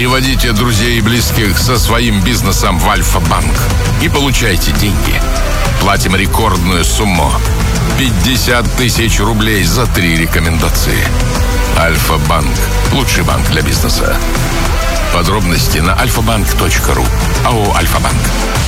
Переводите друзей и близких со своим бизнесом в Альфа-банк и получайте деньги. Платим рекордную сумму. 50 тысяч рублей за 3 рекомендации. Альфа-банк. Лучший банк для бизнеса. Подробности на alfabank.ru. АО «Альфа-банк».